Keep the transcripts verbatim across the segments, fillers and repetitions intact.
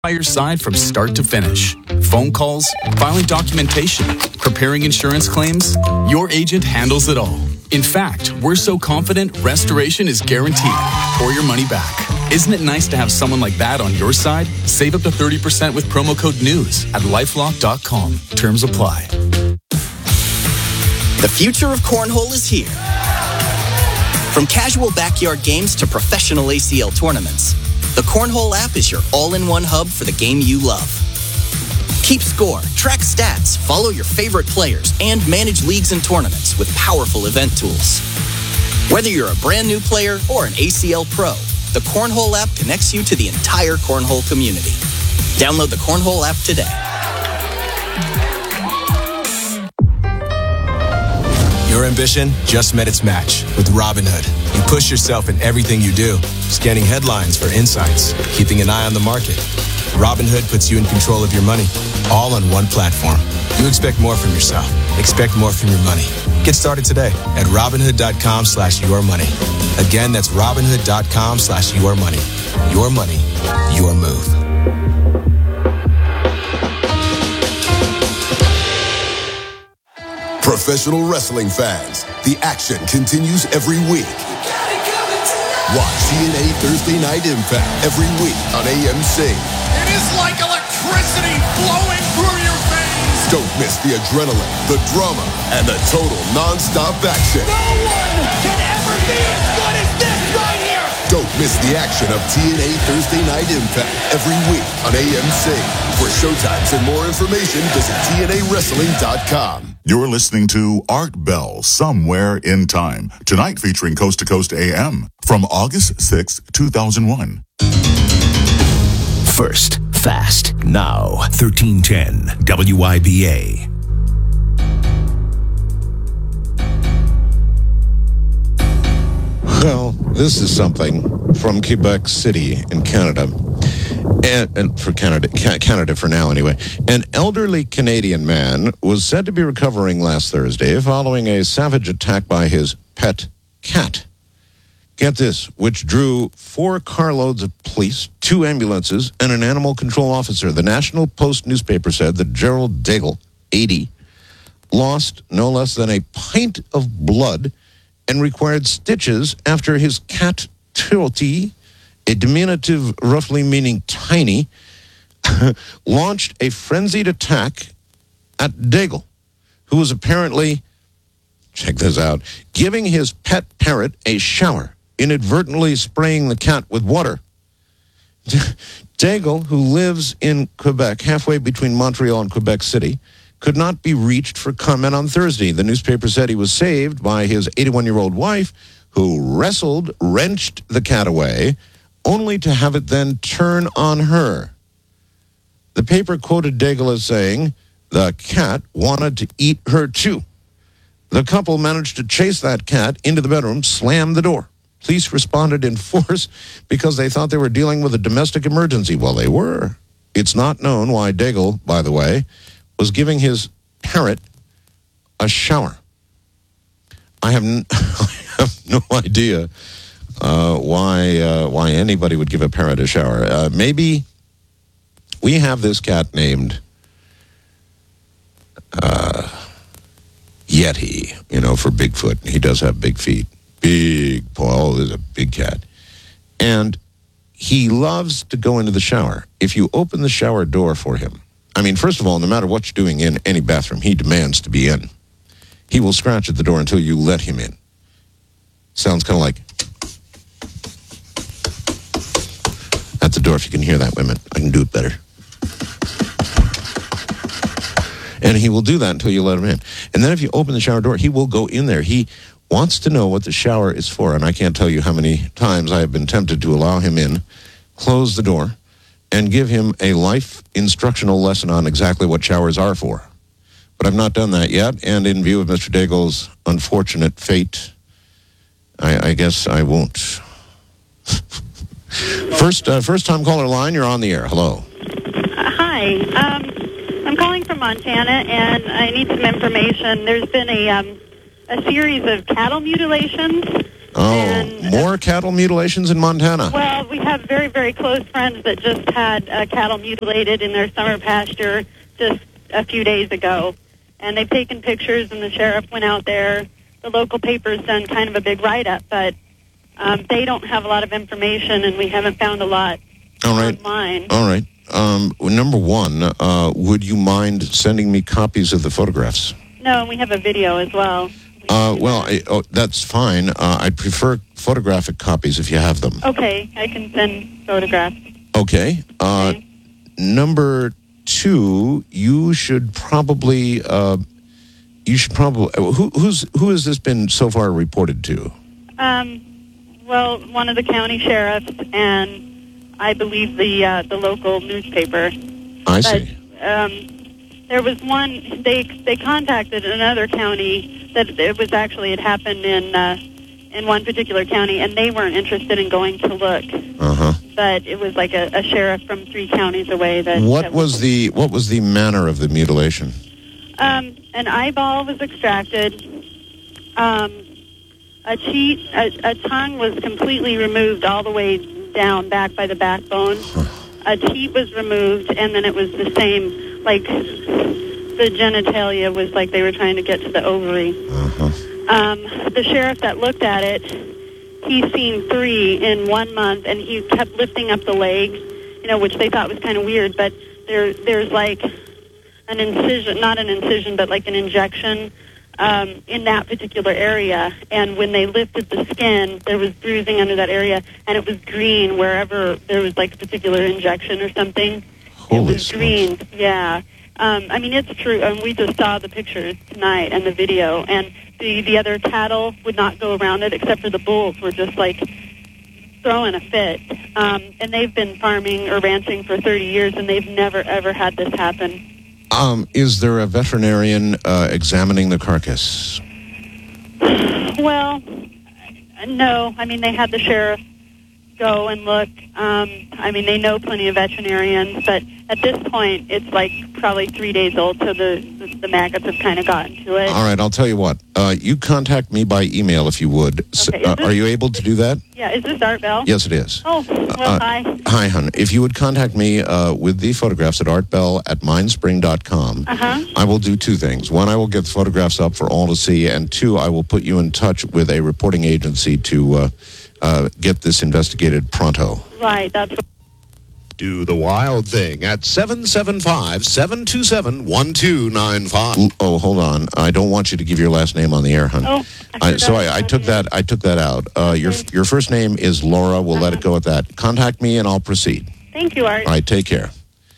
by your side from start to finish. Phone calls, filing documentation, preparing insurance claims. Your agent handles it all. In fact, we're so confident restoration is guaranteed or your money back. Isn't it nice to have someone like that on your side? Save up to thirty percent with promo code NEWS at lifelock dot com. Terms apply. The future of cornhole is here. From casual backyard games to professional A C L tournaments, the Cornhole app is your all-in-one hub for the game you love. Keep score, track stats, follow your favorite players, and manage leagues and tournaments with powerful event tools. Whether you're a brand new player or an A C L pro, the Cornhole app connects you to the entire cornhole community. Download the Cornhole app today. Your ambition just met its match with Robinhood. You push yourself in everything you do, scanning headlines for insights, keeping an eye on the market. Robinhood puts you in control of your money, all on one platform. You expect more from yourself. Expect more from your money. Get started today at Robinhood.com slash your money. Again, that's Robinhood.com slash your money. Your money, your move. Professional wrestling fans, the action continues every week. Watch T N A Thursday Night Impact every week on A M C. It is like electricity flowing through your veins. Don't miss the adrenaline, the drama, and the total non-stop action. No one can ever be as good as this right here. Don't miss the action of T N A Thursday Night Impact every week on A M C. For showtimes and more information, visit T N A wrestling dot com. You're listening to Art Bell, Somewhere in Time, tonight featuring Coast to Coast A M from August sixth, two thousand one. First, fast, now, thirteen ten W I B A. Well, this is something from Quebec City in Canada. And, and for Canada, Canada for now anyway. An elderly Canadian man was said to be recovering last Thursday following a savage attack by his pet cat. Get this, which drew four carloads of police, two ambulances, and an animal control officer. The National Post newspaper said that Gerald Daigle, eighty, lost no less than a pint of blood and required stitches after his cat Tilty, a diminutive roughly meaning tiny, launched a frenzied attack at Daigle, who was apparently, check this out, giving his pet parrot a shower, inadvertently spraying the cat with water. Daigle, who lives in Quebec, halfway between Montreal and Quebec City, could not be reached for comment on Thursday. The newspaper said he was saved by his eighty-one-year-old wife, who wrestled, wrenched the cat away, only to have it then turn on her. The paper quoted Daigle as saying, the cat wanted to eat her too. The couple managed to chase that cat into the bedroom, slam the door. Police responded in force because they thought they were dealing with a domestic emergency. Well, they were. It's not known why Daigle, by the way, was giving his parrot a shower. I have, n- I have no idea uh, why uh, why anybody would give a parrot a shower. Uh, maybe we have this cat named uh, Yeti, you know, for Bigfoot. He does have big feet. Big Paul is a big cat. And he loves to go into the shower. If you open the shower door for him, I mean, first of all, no matter what you're doing in any bathroom, he demands to be in. He will scratch at the door until you let him in. Sounds kind of like at the door. If you can hear that, women, I can do it better. And he will do that until you let him in. And then if you open the shower door, he will go in there. He wants to know what the shower is for. And I can't tell you how many times I have been tempted to allow him in, close the door, and give him a life instructional lesson on exactly what showers are for. But I've not done that yet, and in view of Mister Daigle's unfortunate fate, I, I guess I won't. first, uh, first-time caller line, you're on the air. Hello. Uh, hi. Um, I'm calling from Montana, and I need some information. There's been a um, a series of cattle mutilations. Oh, and, more cattle mutilations in Montana? Well, we have very, very close friends that just had uh, cattle mutilated in their summer pasture just a few days ago. And they've taken pictures, and the sheriff went out there. The local paper's done kind of a big write-up, but um, they don't have a lot of information, and we haven't found a lot All right. online. All right. Um, number one, uh, would you mind sending me copies of the photographs? No, and we have a video as well. Uh, well, I, oh, that's fine. Uh, I'd prefer photographic copies if you have them. Okay, I can send photographs. Okay. Uh, Okay. Number two, you should probably, uh, you should probably, who, who's, who has this been so far reported to? Um, well, one of the county sheriffs and I believe the uh, the local newspaper. I but, see. Um, there was one, they they contacted another county that it was actually, it happened in uh, in one particular county, and they weren't interested in going to look. Uh-huh. But it was like a, a sheriff from three counties away. That What that was the, what was the manner of the mutilation? Um, an eyeball was extracted. Um, a cheek, a, a tongue was completely removed all the way down back by the backbone. A teat was removed, and then it was the same, like the genitalia was like they were trying to get to the ovary. Uh-huh. Um, the sheriff that looked at it, he's seen three in one month, and he kept lifting up the leg, you know, which they thought was kind of weird, but there, there's like an incision, not an incision, but like an injection um, in that particular area. And when they lifted the skin, there was bruising under that area, and it was green wherever there was like a particular injection or something. Holy it was smokes. green, yeah. Um, I mean, it's true. Um, we just saw the pictures tonight and the video, and the, the other cattle would not go around it, except for the bulls were just like throwing a fit. Um, and they've been farming or ranching for thirty years, and they've never, ever had this happen. Um, is there a veterinarian uh, examining the carcass? Well, no. I mean, they had the sheriff go and look. Um, I mean, they know plenty of veterinarians, but at this point, it's like probably three days old, so the, the, the maggots have kind of gotten to it. All right, I'll tell you what. Uh, you contact me by email if you would. S- Okay, is uh, this- are you able to do that? Yeah, is this Art Bell? Yes, it is. Oh, well, Uh, hi. Hi, hon. If you would contact me uh, with the photographs at artbell at mindspring dot com, Uh-huh. I will do two things. One, I will get the photographs up for all to see, and two, I will put you in touch with a reporting agency to uh, uh, get this investigated pronto. Right, that's what... Do the wild thing at seven seven five, seven two seven, one two nine five. Oh, hold on. I don't want you to give your last name on the air, hon. Oh, I I, forgot so I, I about took it. that. I took that out. Uh, your Okay. your first name is Laura. We'll let it Uh-huh. go at that. Contact me and I'll proceed. Thank you, Art. All right. Take care.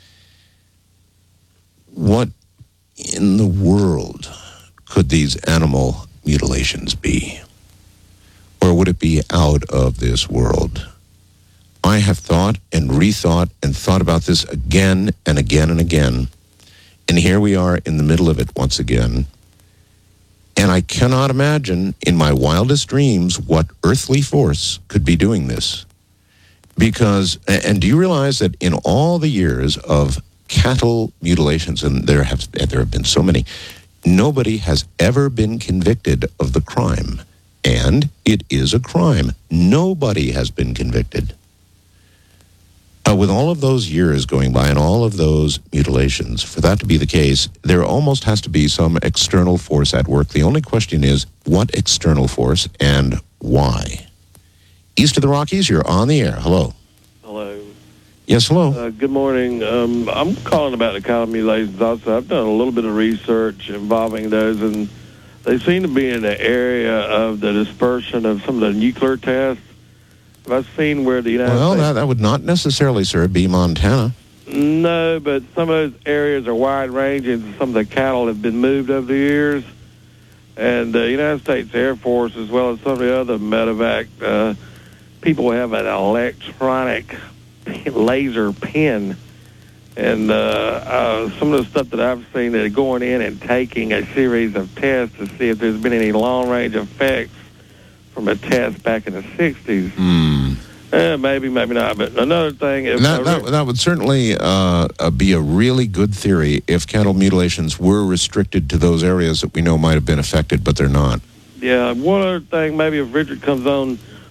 What in the world could these animal mutilations be, or would it be out of this world? I have thought and rethought and thought about this again and again and again. And here we are in the middle of it once again. And I cannot imagine in my wildest dreams what earthly force could be doing this. Because, and do you realize that in all the years of cattle mutilations, and there have, there have been so many, nobody has ever been convicted of the crime. And it is a crime. Nobody has been convicted. Uh, with all of those years going by and all of those mutilations, for that to be the case, there almost has to be some external force at work. The only question is, what external force and why? East of the Rockies, you're on the air. Hello. Hello. Yes, hello. Uh, good morning. Um, I'm calling about the cattle mutilations also. I've done a little bit of research involving those, and they seem to be in the area of the dispersion of some of the nuclear tests. I've seen where the United Well, States... that, that would not necessarily, sir, be Montana. No, but some of those areas are wide-ranging. Some of the cattle have been moved over the years. And the United States Air Force, as well as some of the other medevac, uh, people have an electronic laser pen. And uh, uh, some of the stuff that I've seen, they're going in and taking a series of tests to see if there's been any long-range effects from a test back in the sixties. Hmm. Eh, maybe, maybe not. But another thing... If That, I that, re- that would certainly uh, uh, be a really good theory if cattle mutilations were restricted to those areas that we know might have been affected, but they're not. Yeah, one other thing, maybe if Richard comes on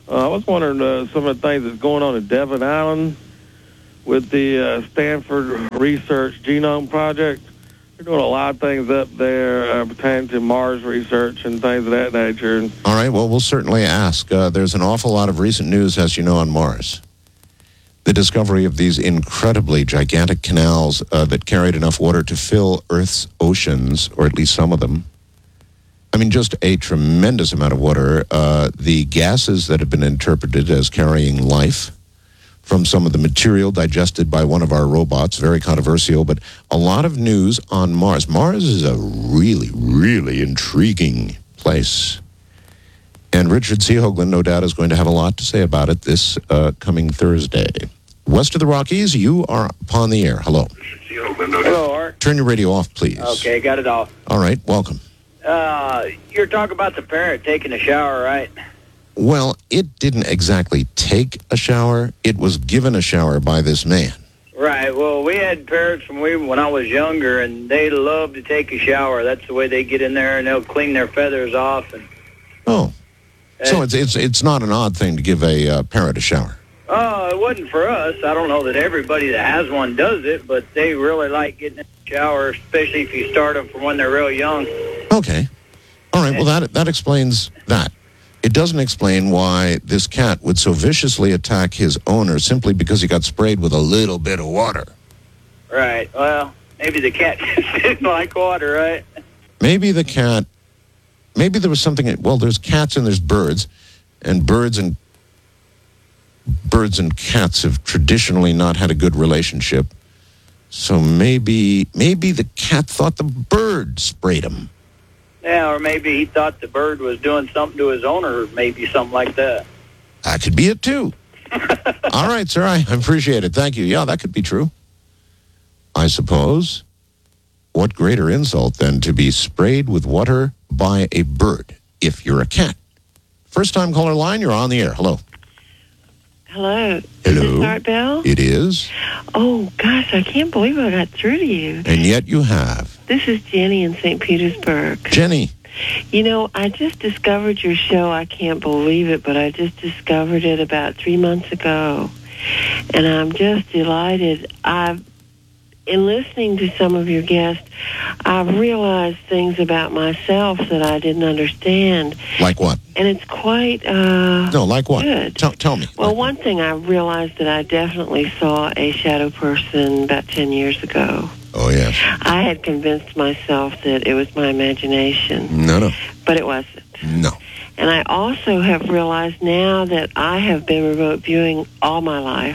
Uh, I was wondering uh, some of the things that's going on at Devon Island with the uh, Stanford Research Genome Project. They're doing a lot of things up there uh, pertaining to Mars research and things of that nature. All right, well, we'll certainly ask. Uh, there's an awful lot of recent news, as you know, on Mars. The discovery of these incredibly gigantic canals uh, that carried enough water to fill Earth's oceans, or at least some of them. I mean, just a tremendous amount of water. Uh, the gases that have been interpreted as carrying life from some of the material digested by one of our robots, very controversial, but a lot of news on Mars. Mars is a really, really intriguing place. And Richard C. Hoagland, no doubt, is going to have a lot to say about it this uh, coming Thursday. West of the Rockies, you are upon the air. Hello. Hello, Art. Turn your radio off, please. Okay, got it off. All right, welcome. Uh, you're talking about the parent taking a shower, right? Well, it didn't exactly take a shower. It was given a shower by this man. Right. Well, we had parrots when we when I was younger, and they love to take a shower. That's the way they get in there, and they'll clean their feathers off. And Oh. So it's it's it's not an odd thing to give a uh, parrot a shower. Oh, it wasn't for us. I don't know that everybody that has one does it, but they really like getting in the shower, especially if you start them from when they're real young. Okay. All right. Well, that that explains that. It doesn't explain why this cat would so viciously attack his owner simply because he got sprayed with a little bit of water. Right. Well, maybe the cat didn't like water, right? Maybe the cat, maybe there was something, well, there's cats and there's birds, and birds and birds and cats have traditionally not had a good relationship. So maybe, maybe the cat thought the bird sprayed him. Yeah, or maybe he thought the bird was doing something to his owner, maybe something like that. That could be it, too. All right, sir, I appreciate it. Thank you. Yeah, that could be true. I suppose. What greater insult than to be sprayed with water by a bird if you're a cat? First-time caller line, you're on the air. Hello. Hello. Hello. Is this Art Bell? It is. Oh, gosh, I can't believe I got through to you. And yet you have. This is Jenny in Saint Petersburg. Jenny. You know, I just discovered your show. I can't believe it, but I just discovered it about three months ago. And I'm just delighted. I've, in listening to some of your guests, I've realized things about myself that I didn't understand. Like what? And it's quite uh, No, like what? good. Tell, tell me. Well, one thing I realized that I definitely saw a shadow person about ten years ago. Oh, yes. I had convinced myself that it was my imagination. No, no. But it wasn't. No. And I also have realized now that I have been remote viewing all my life.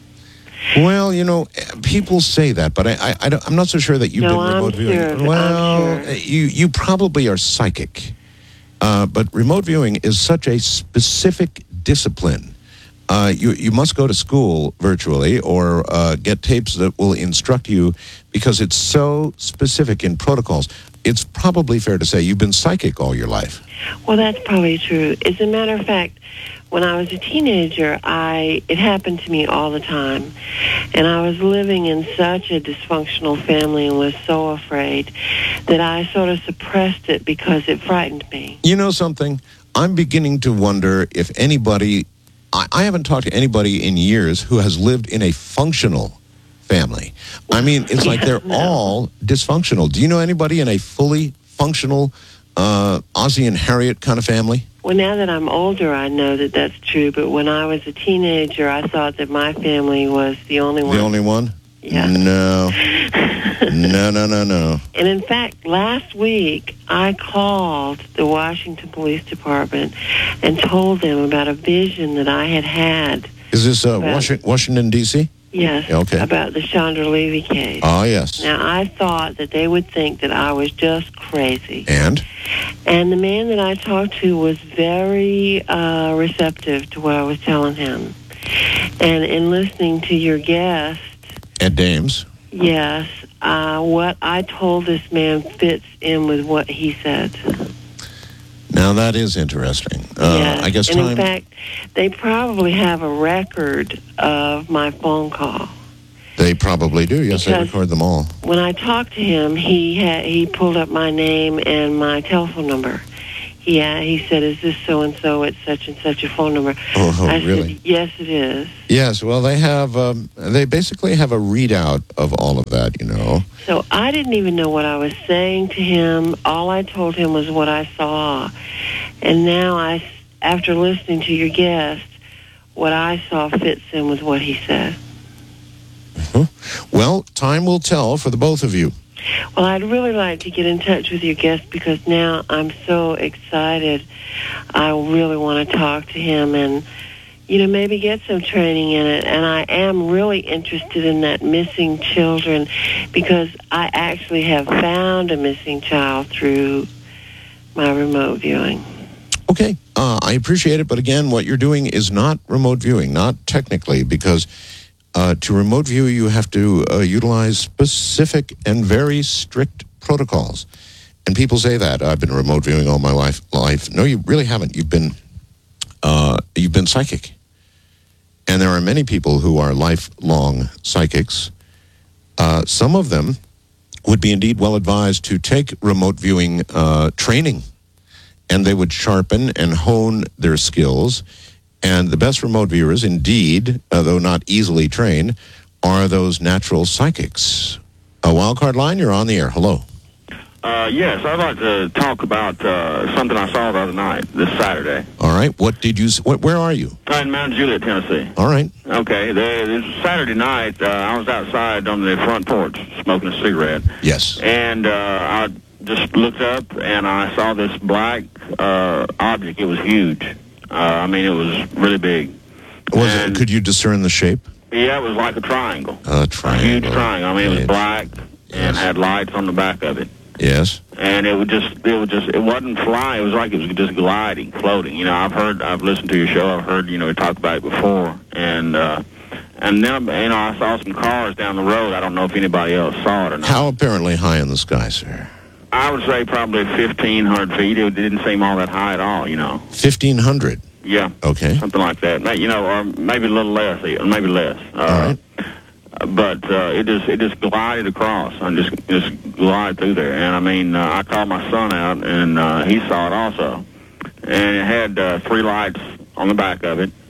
Well, you know, people say that, but I, I, I don't, I'm not so sure that you've No, been remote I'm viewing. sure of it. Well, I'm sure. you you probably are psychic, uh, but remote viewing is such a specific discipline. Uh, you you must go to school virtually or uh, get tapes that will instruct you because it's so specific in protocols. It's probably fair to say you've been psychic all your life. Well, that's probably true. As a matter of fact, when I was a teenager, I it happened to me all the time. And I was living in such a dysfunctional family and was so afraid that I sort of suppressed it because it frightened me. You know something? I'm beginning to wonder if anybody, I, I haven't talked to anybody in years who has lived in a functional family. I mean, it's like they're no. all dysfunctional. Do you know anybody in a fully functional uh, Ozzie and Harriet kind of family? Well, now that I'm older, I know that that's true. But when I was a teenager, I thought that my family was the only one. The only one? Yeah. No. no, no, no, no. And in fact, last week, I called the Washington Police Department and told them about a vision that I had had. Is this uh, About- Washington, Washington, D C? Yes, Okay. about the Chandra Levy case. Ah, yes. Now, I thought that they would think that I was just crazy. And? And the man that I talked to was very uh, receptive to what I was telling him. And in listening to your guest, Ed Dames? yes, uh, what I told this man fits in with what he said. Now, that is interesting. Uh, yes. I guess and time... in fact, they probably have a record of my phone call. They probably do. Yes, they Because- record them all. When I talked to him, he had, he pulled up my name and my telephone number. He yeah, he said, is this so-and-so at such and such a phone number? Oh, I really? said, yes, it is. Yes, well, they have, um, they basically have a readout of all of that, you know. So I didn't even know what I was saying to him. All I told him was what I saw. And now, I, after listening to your guest, what I saw fits in with what he said. Mm-hmm. Well, time will tell for the both of you. Well, I'd really like to get in touch with your guest because now I'm so excited. I really want to talk to him and, you know, maybe get some training in it. And I am really interested in that missing children because I actually have found a missing child through my remote viewing. Okay, uh, I appreciate it, but again, what you're doing is not remote viewing, not technically, because uh, to remote view, you have to uh, utilize specific and very strict protocols. And people say that, I've been remote viewing all my life. life. No, you really haven't. You've been, uh, you've been psychic. And there are many people who are lifelong psychics. Uh, some of them would be indeed well advised to take remote viewing uh, training, and they would sharpen and hone their skills. And the best remote viewers, indeed, uh, though not easily trained, are those natural psychics. A wildcard line, you're on the air. Hello. Uh, yes, I'd like to talk about uh, something I saw the other night, this Saturday. All right. What did you? s- What, where are you? In Mount Juliet, Tennessee. All right. Okay, the, this Saturday night, uh, I was outside on the front porch smoking a cigarette. Yes. And uh, I just looked up, and I saw this black uh, object. It was huge. Uh, I mean, it was really big. Was it? Could you discern the shape? Yeah, it was like a triangle. A A triangle. huge triangle. I mean, it was Right. black and had lights on the back of it. Yes. And it would just, it would just, it wasn't flying. It was like it was just gliding, floating. You know, I've heard, I've listened to your show. I've heard, you know, we talked about it before. And, uh, and then, you know, I saw some cars down the road. I don't know if anybody else saw it or not. How apparently high in the sky, sir? I would say probably fifteen hundred feet. It didn't seem all that high at all, you know. fifteen hundred. Yeah. Okay. Something like that. May- You know, or maybe a little less, maybe less. Uh, All right. But uh, it just it just glided across and just just glided through there. And I mean, uh, I called my son out, and uh, he saw it also. And it had uh, three lights on the back of it,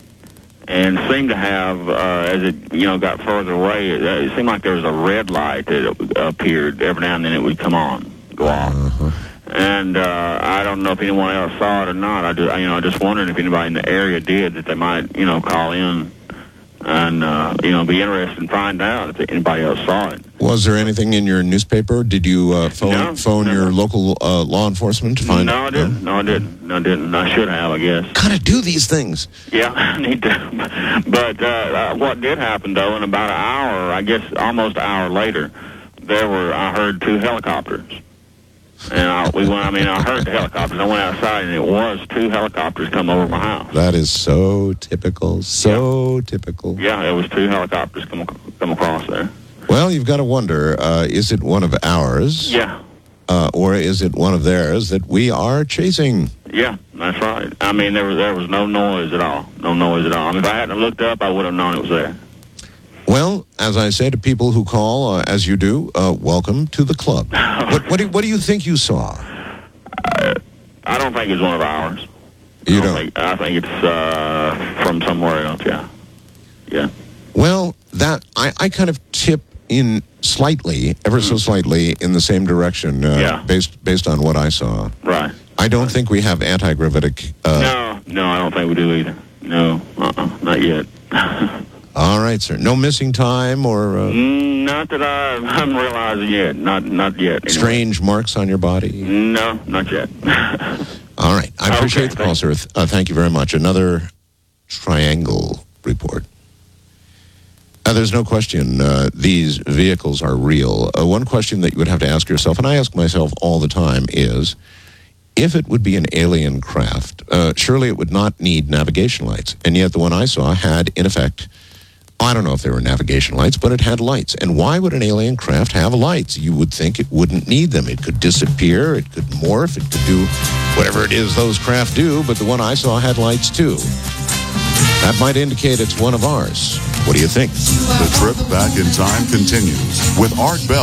and seemed to have, uh, as it you know got further away, it, it seemed like there was a red light that appeared every now and then. It would come on, go off. Uh-huh. And uh, I don't know if anyone else saw it or not. I just, you know, just wondering if anybody in the area did, that they might, you know, call in and, uh, you know, be interested and find out if anybody else saw it. Was there anything in your newspaper? Did you uh, phone No, phone never. your local uh, law enforcement to find No, out? I didn't. No, I didn't. No, I didn't. I should have, I guess. Gotta do these things. Yeah, I need to. But uh, uh, what did happen, though, in about an hour, I guess almost an hour later, there were, I heard two helicopters. And I, we went, I mean, I heard the helicopters. I went outside, and it was two helicopters come over my house. That is so typical. So typical. Yeah, it was two helicopters come come across there. Well, you've got to wonder, uh, is it one of ours? Yeah, Uh, or is it one of theirs that we are chasing? yeah, that's right. I mean, there was there was no noise at all. No noise at all. I mean, if I hadn't looked up, I would have known it was there. Well, as I say to people who call, uh, as you do, uh, welcome to the club. what, what, do, what do you think you saw? I, I don't think it's one of ours. You I don't? Think, I think it's uh, from somewhere else, yeah. Yeah. Well, that I, I kind of tip in slightly, ever so slightly, in the same direction, uh, Yeah. based based on what I saw. Right. I don't think we have anti-gravitic. Uh, No, no, I don't think we do either. No, uh-uh, not yet. All right, sir. No missing time or uh, Mm, not that I, I'm realizing yet. Not not yet. Anyway. strange marks on your body. No, not yet. All right. I appreciate Okay, the call, sir. Uh, thank you very much. Another triangle report. Uh, there's no question uh, these vehicles are real. Uh, one question that you would have to ask yourself, and I ask myself all the time, is if it would be an alien craft, uh, surely it would not need navigation lights. And yet the one I saw had, in effect, I don't know if they were navigation lights, but it had lights. And why would an alien craft have lights? You would think it wouldn't need them. It could disappear, it could morph, it could do whatever it is those craft do, but the one I saw had lights too. That might indicate it's one of ours. What do you think? The trip back in time continues with Art Bell.